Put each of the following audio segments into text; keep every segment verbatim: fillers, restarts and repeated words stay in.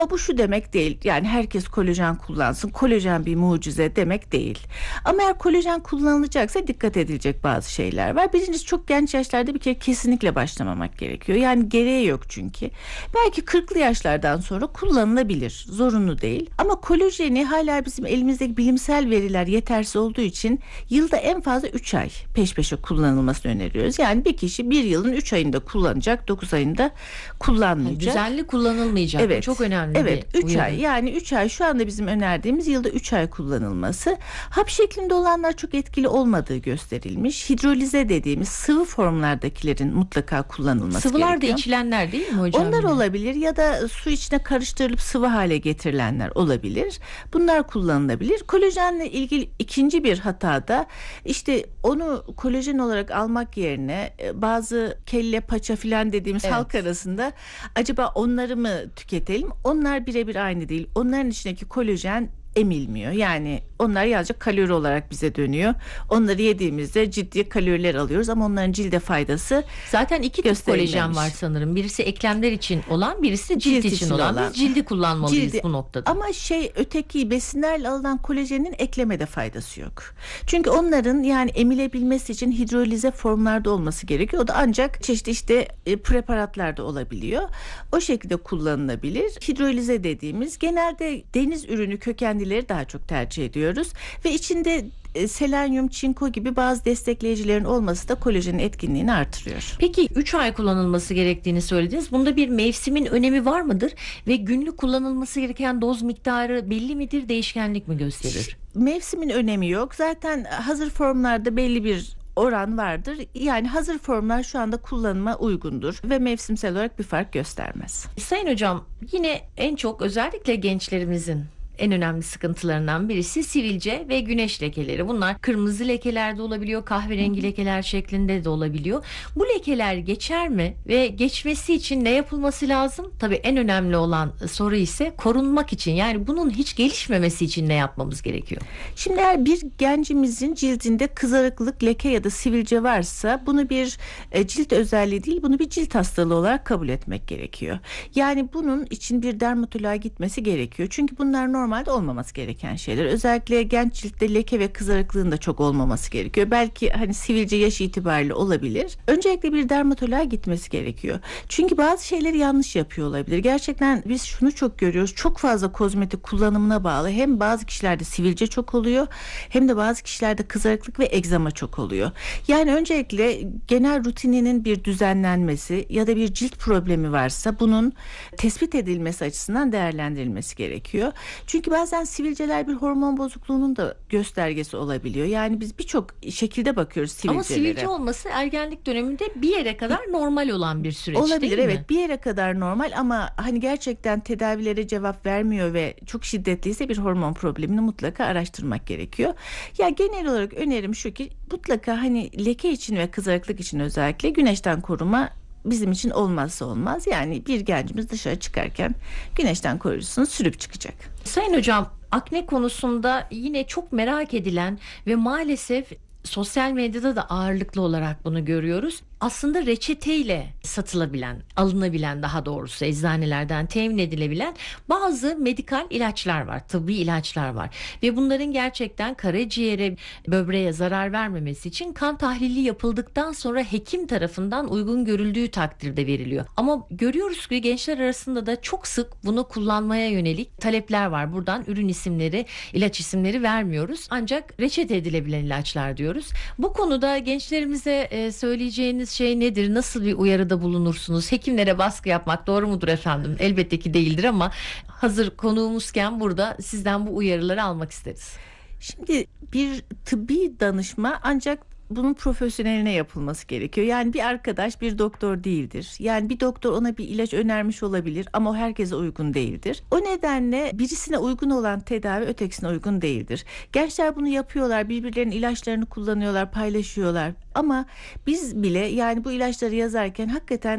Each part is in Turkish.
Bu şu demek değil, yani herkes kolajen kullansın, kolajen bir mucize demek değil. Ama eğer kolajen kullanılacaksa dikkat edilecek bazı şeyler var. Birincisi, çok genç yaşlarda bir kere kesinlikle başlamamak gerekiyor. Yani gereği yok çünkü. Belki kırklı yaşlardan sonra kullanılabilir, zorunlu değil. Ama kolajeni hala bizim elimizdeki bilimsel veriler yetersiz olduğu için yılda en fazla üç ay peş peşe kullanılmasını öneriyoruz. Yani bir kişi bir yılın üç ayında kullanacak, dokuz ayında kullanmayacak. Yani düzenli kullanılmayacak. Evet. Bu çok önemli. Evet, üç ay, yani üç ay şu anda bizim önerdiğimiz yılda üç ay kullanılması. Hap şeklinde olanlar çok etkili olmadığı gösterilmiş. Hidrolize dediğimiz sıvı formlardakilerin mutlaka kullanılması Sıvılar gerekiyor. da içilenler değil mi hocam? Onlar olabilir ya da su içine karıştırılıp sıvı hale getirilenler olabilir. Bunlar kullanılabilir. Kolajenle ilgili ikinci bir hata da işte onu kolajen olarak almak yerine bazı kelle paça filan dediğimiz Evet. halk arasında acaba onları mı tüketelim? Onlar birebir aynı değil. Onların içindeki kolajen emilmiyor. Yani onlar yalnızca kalori olarak bize dönüyor. Onları yediğimizde ciddi kaloriler alıyoruz ama onların cilde faydası zaten iki tip kolajen gösterilmemiş. var sanırım. Birisi eklemler için olan, birisi cilt, Cilt için, için olan. olan. Biz cildi kullanmalıyız Cildi- bu noktada. Ama şey, öteki besinlerle alınan kolajenin eklemede faydası yok. Çünkü onların yani emilebilmesi için hidrolize formlarda olması gerekiyor. O da ancak çeşitli işte e, preparatlarda olabiliyor. O şekilde kullanılabilir. Hidrolize dediğimiz genelde deniz ürünü kökenlileri daha çok tercih ediyoruz ve içinde e, selenyum, çinko gibi bazı destekleyicilerin olması da kolajenin etkinliğini artırıyor. Peki üç ay kullanılması gerektiğini söylediniz. Bunda bir mevsimin önemi var mıdır? Ve günlük kullanılması gereken doz miktarı belli midir? Değişkenlik mi gösterir? Mevsimin önemi yok. Zaten hazır formlarda belli bir oran vardır. Yani hazır formlar şu anda kullanıma uygundur ve mevsimsel olarak bir fark göstermez. Sayın hocam, yine en çok özellikle gençlerimizin en önemli sıkıntılarından birisi sivilce ve güneş lekeleri. Bunlar kırmızı lekeler de olabiliyor, kahverengi lekeler şeklinde de olabiliyor. Bu lekeler geçer mi ve geçmesi için ne yapılması lazım? Tabii en önemli olan soru ise korunmak için. Yani bunun hiç gelişmemesi için ne yapmamız gerekiyor? Şimdi eğer bir gencimizin cildinde kızarıklık, leke ya da sivilce varsa bunu bir e, cilt özelliği değil, bunu bir cilt hastalığı olarak kabul etmek gerekiyor. Yani bunun için bir dermatoloğa gitmesi gerekiyor. Çünkü bunlar normalde olmaması gereken şeyler. Özellikle genç ciltte leke ve kızarıklığın da çok olmaması gerekiyor. Belki hani sivilce yaş itibariyle olabilir. Öncelikle bir dermatoloğa gitmesi gerekiyor. Çünkü bazı şeyleri yanlış yapıyor olabilir. Gerçekten biz şunu çok görüyoruz. Çok fazla kozmetik kullanımına bağlı hem bazı kişilerde sivilce çok oluyor hem de bazı kişilerde kızarıklık ve egzama çok oluyor. Yani öncelikle genel rutininin bir düzenlenmesi ya da bir cilt problemi varsa bunun tespit edilmesi açısından değerlendirilmesi gerekiyor. Çünkü bazen sivilceler bir hormon bozukluğunun da göstergesi olabiliyor. Yani biz birçok şekilde bakıyoruz sivilcelere. Ama sivilce olması ergenlik döneminde bir yere kadar normal olan bir süreç olabilir, değil mi? evet, bir yere kadar normal ama hani gerçekten tedavilere cevap vermiyor ve çok şiddetliyse bir hormon problemini mutlaka araştırmak gerekiyor. Ya genel olarak önerim şu ki mutlaka hani leke için ve kızarıklık için özellikle güneşten koruma bizim için olmazsa olmaz. Yani bir gencimiz dışarı çıkarken güneşten koruyucusunu sürüp çıkacak. Sayın hocam, akne konusunda yine çok merak edilen ve maalesef sosyal medyada da ağırlıklı olarak bunu görüyoruz. Aslında reçeteyle satılabilen, alınabilen, daha doğrusu eczanelerden temin edilebilen bazı medikal ilaçlar var, tıbbi ilaçlar var. Ve bunların gerçekten karaciğere, böbreğe zarar vermemesi için kan tahlili yapıldıktan sonra hekim tarafından uygun görüldüğü takdirde veriliyor. Ama görüyoruz ki gençler arasında da çok sık bunu kullanmaya yönelik talepler var. Buradan ürün isimleri, ilaç isimleri vermiyoruz. Ancak reçete edilebilen ilaçlar diyoruz. Bu konuda gençlerimize e, söyleyeceğiniz şey nedir? Nasıl bir uyarıda bulunursunuz? Hekimlere baskı yapmak doğru mudur efendim? Elbette ki değildir ama hazır konuğumuzken burada sizden bu uyarıları almak isteriz. Şimdi bir tıbbi danışma ancak bunun profesyoneline yapılması gerekiyor. Yani bir arkadaş bir doktor değildir. Yani bir doktor ona bir ilaç önermiş olabilir ama o herkese uygun değildir. O nedenle birisine uygun olan tedavi ötekisine uygun değildir. Gençler bunu yapıyorlar, birbirlerinin ilaçlarını kullanıyorlar, paylaşıyorlar. Ama biz bile yani bu ilaçları yazarken hakikaten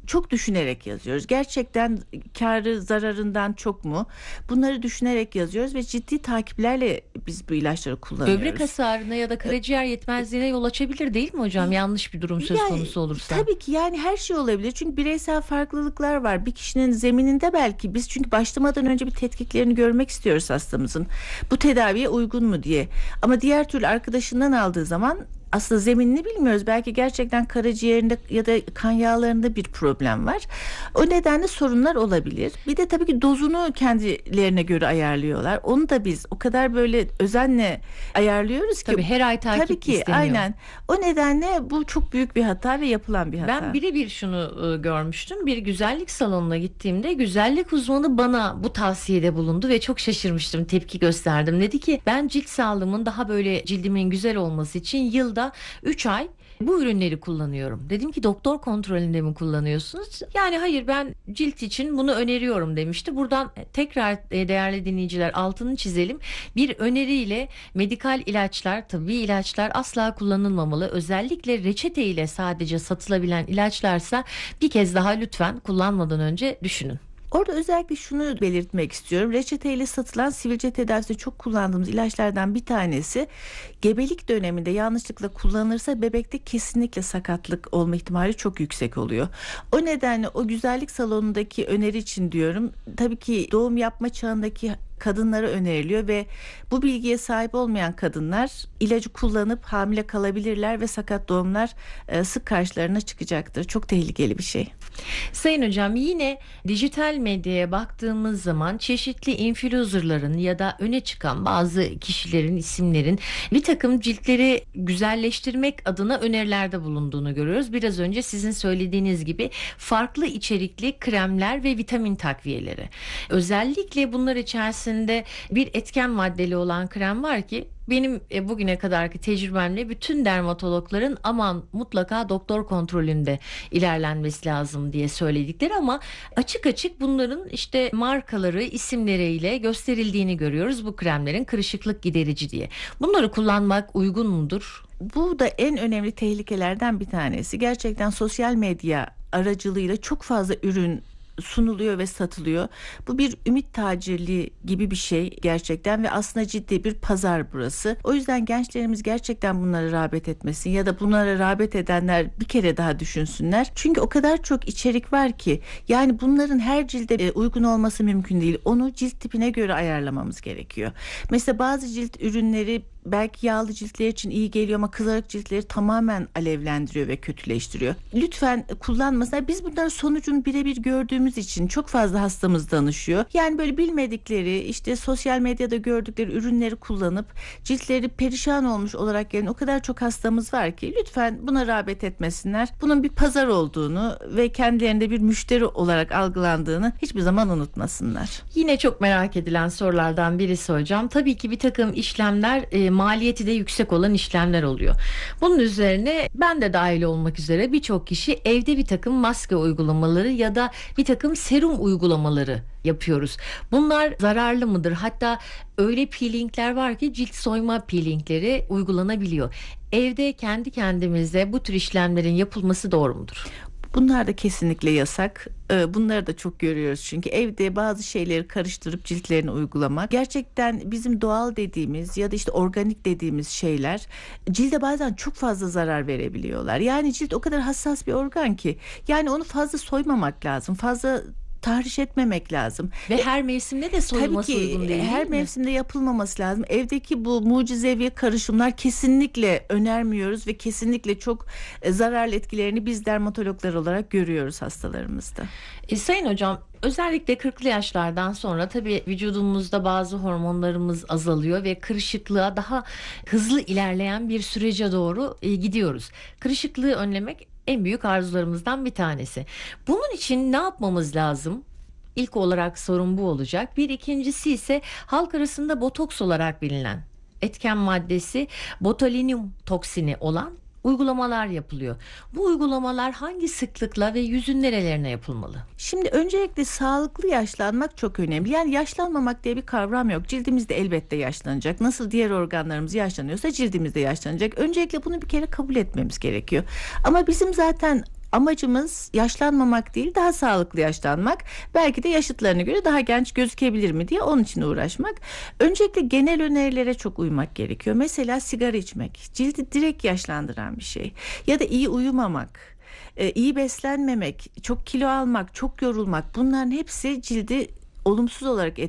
çok düşünerek yazıyoruz. Gerçekten karı zararından çok mu? Bunları düşünerek yazıyoruz ve ciddi takiplerle biz bu ilaçları kullanıyoruz. Böbrek hasarına ya da karaciğer yetmezliğine yol açabilir değil mi hocam? Yanlış bir durum söz Yani, konusu olursa. Tabii ki yani her şey olabilir. Çünkü bireysel farklılıklar var. Bir kişinin zemininde belki biz çünkü başlamadan önce bir tetkiklerini görmek istiyoruz hastamızın. Bu tedaviye uygun mu diye. Ama diğer türlü arkadaşından aldığı zaman aslında zeminini bilmiyoruz. Belki gerçekten karaciğerinde ya da kan yağlarında bir problem var. O nedenle sorunlar olabilir. Bir de tabii ki dozunu kendilerine göre ayarlıyorlar. Onu da biz o kadar böyle özenle ayarlıyoruz ki. Tabii her ay takip Tabii ki isteniyor. aynen. O nedenle bu çok büyük bir hata ve yapılan bir hata. Ben birebir şunu e, görmüştüm. Bir güzellik salonuna gittiğimde güzellik uzmanı bana bu tavsiyede bulundu ve çok şaşırmıştım, tepki gösterdim. Dedi ki ben cilt sağlığımın daha böyle cildimin güzel olması için yılda üç ay bu ürünleri kullanıyorum. Dedim ki doktor kontrolünde mi kullanıyorsunuz? Yani hayır, ben cilt için bunu öneriyorum demişti. Buradan tekrar e, değerli dinleyiciler altını çizelim. Bir öneriyle medikal ilaçlar, tıbbi ilaçlar asla kullanılmamalı. Özellikle reçete ile sadece satılabilen ilaçlarsa bir kez daha lütfen kullanmadan önce düşünün. Orada özellikle şunu belirtmek istiyorum. Reçeteyle satılan sivilce tedavisinde çok kullandığımız ilaçlardan bir tanesi gebelik döneminde yanlışlıkla kullanılırsa bebekte kesinlikle sakatlık olma ihtimali çok yüksek oluyor. O nedenle o güzellik salonundaki öneri için diyorum. Tabii ki doğum yapma çağındaki kadınlara öneriliyor ve bu bilgiye sahip olmayan kadınlar ilacı kullanıp hamile kalabilirler ve sakat doğumlar e, sık karşılarına çıkacaktır. Çok tehlikeli bir şey. Sayın hocam, yine dijital medyaya baktığımız zaman çeşitli influencerların ya da öne çıkan bazı kişilerin, isimlerin bir takım ciltleri güzelleştirmek adına önerilerde bulunduğunu görüyoruz. Biraz önce sizin söylediğiniz gibi farklı içerikli kremler ve vitamin takviyeleri. Özellikle bunlar içerisinde bir etken maddeli olan krem var ki benim e, bugüne kadarki tecrübemle bütün dermatologların aman mutlaka doktor kontrolünde ilerlenmesi lazım diye söyledikleri, ama açık açık bunların işte markaları, isimleriyle gösterildiğini görüyoruz bu kremlerin, kırışıklık giderici diye. Bunları kullanmak uygun mudur? Bu da en önemli tehlikelerden bir tanesi. Gerçekten sosyal medya aracılığıyla çok fazla ürün sunuluyor ve satılıyor. Bu bir ümit tacirliği gibi bir şey gerçekten ve aslında ciddi bir pazar burası. O yüzden gençlerimiz gerçekten bunlara rağbet etmesin ya da bunlara rağbet edenler bir kere daha düşünsünler. Çünkü o kadar çok içerik var ki yani bunların her cilde uygun olması mümkün değil. Onu cilt tipine göre ayarlamamız gerekiyor. Mesela bazı cilt ürünleri belki yağlı ciltler için iyi geliyor ama kızarık ciltleri tamamen alevlendiriyor ve kötüleştiriyor. Lütfen kullanmasınlar. Biz bunların sonucunu birebir gördüğümüz için çok fazla hastamız danışıyor. Yani böyle bilmedikleri, işte sosyal medyada gördükleri ürünleri kullanıp ciltleri perişan olmuş olarak gelen o kadar çok hastamız var ki lütfen buna rağbet etmesinler. Bunun bir pazar olduğunu ve kendilerinde bir müşteri olarak algılandığını hiçbir zaman unutmasınlar. Yine çok merak edilen sorulardan birisi hocam. Tabii ki bir takım işlemler e, maliyeti de yüksek olan işlemler oluyor. Bunun üzerine ben de dahil olmak üzere birçok kişi evde bir takım maske uygulamaları ya da bir takım serum uygulamaları yapıyoruz. Bunlar zararlı mıdır? Hatta öyle peelingler var ki cilt soyma peelingleri uygulanabiliyor. Evde kendi kendimize bu tür işlemlerin yapılması doğru mudur? Bunlar da kesinlikle yasak. Bunları da çok görüyoruz çünkü evde bazı şeyleri karıştırıp ciltlerine uygulamak. Gerçekten bizim doğal dediğimiz ya da işte organik dediğimiz şeyler cilde bazen çok fazla zarar verebiliyorlar. Yani cilt o kadar hassas bir organ ki yani onu fazla soymamak lazım. Fazla tahriş etmemek lazım. Ve her mevsimde de soyulması Tabii ki uygun değil, her değil mi? mevsimde yapılmaması lazım. Evdeki bu mucizevi karışımlar kesinlikle önermiyoruz ve kesinlikle çok zararlı etkilerini biz dermatologlar olarak görüyoruz hastalarımızda. E, Sayın hocam, özellikle kırklı yaşlardan sonra tabii vücudumuzda bazı hormonlarımız azalıyor ve kırışıklığa daha hızlı ilerleyen bir sürece doğru e, gidiyoruz. Kırışıklığı önlemek en büyük arzularımızdan bir tanesi. Bunun için ne yapmamız lazım? İlk olarak sorun bu olacak. Bir ikincisi ise halk arasında botoks olarak bilinen etken maddesi botulinum toksini olan uygulamalar yapılıyor. Bu uygulamalar hangi sıklıkla ve yüzün nerelerine yapılmalı? Şimdi öncelikle sağlıklı yaşlanmak çok önemli. Yani yaşlanmamak diye bir kavram yok. Cildimiz de elbette yaşlanacak. Nasıl diğer organlarımız yaşlanıyorsa cildimiz de yaşlanacak. Öncelikle bunu bir kere kabul etmemiz gerekiyor. Ama bizim zaten Amacımız yaşlanmamak değil, daha sağlıklı yaşlanmak. Belki de yaşıtlarına göre daha genç gözükebilir mi diye onun için uğraşmak. Öncelikle genel önerilere çok uymak gerekiyor. Mesela sigara içmek cildi direkt yaşlandıran bir şey. Ya da iyi uyumamak, e, iyi beslenmemek, çok kilo almak, çok yorulmak, bunların hepsi cildi olumsuz olarak